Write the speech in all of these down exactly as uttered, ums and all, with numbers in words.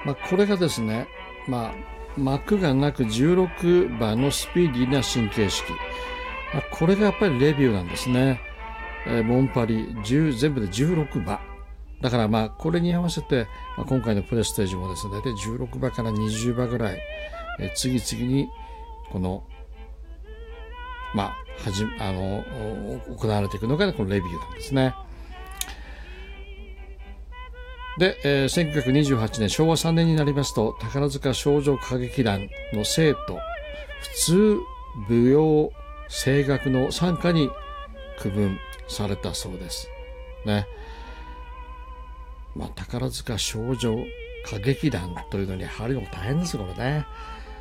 まあ、これがですね、まあ、幕がなくじゅうろくばのスピーディーな新形式、まあ、これがやっぱりレビューなんですね。えー、モンパリじゅう全部でじゅうろくばだから、まあこれに合わせて、まあ、今回のプレステージもですね、大体じゅうろくばからにじゅうばぐらい、えー、次々にこのまあはじあの行われていくのがこのレビューなんですね。で、えー、せんきゅうひゃくにじゅうはちねんしょうわさんねんになりますと、宝塚少女歌劇団の生徒普通舞踊声楽の傘下に区分されたそうですね。まあ、宝塚少女歌劇団というのに入るのも大変ですよこれね。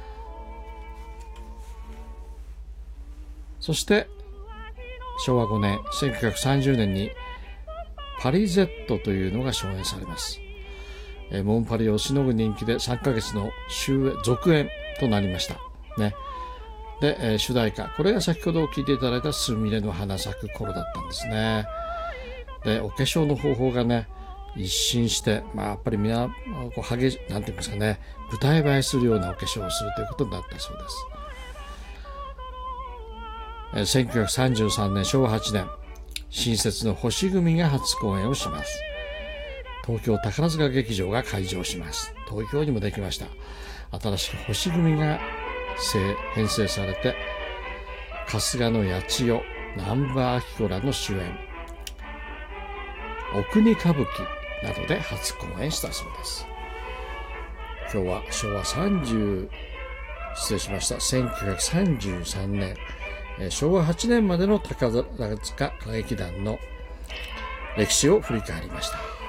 そしてしょうわごねんせんきゅうひゃくさんじゅうねんにパリ Z というのが上演されます。えモンパリをしのぐ人気でさんかげつの終演続演となりましたね。で、えー、主題歌、これが先ほど聴いていただいたすみれの花咲く頃だったんですね。で、お化粧の方法がね一新して、まあ、やっぱりみんなこう激しなんていうんですかね、舞台映えするようなお化粧をするということになったそうです。えー、せんきゅうひゃくさんじゅうさんねんしょうわはちねん新設の星組が初公演をします。東京宝塚劇場が開場します。東京にもできました。新しく星組が編成されて、春日野八千代、難波明子らの主演、お国歌舞伎などで初公演したそうです。今日はしょうわさんじゅう失礼しましたせんきゅうひゃくさんじゅうさんねんしょうわはちねんまでの宝塚歌劇団の歴史を振り返りました。